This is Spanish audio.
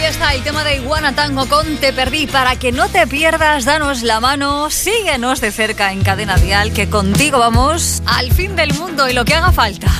está el tema de Iguana Tango con Te Perdí. Para que no te pierdas, danos la mano, síguenos de cerca en Cadena Dial, que contigo vamos al fin del mundo y lo que haga falta.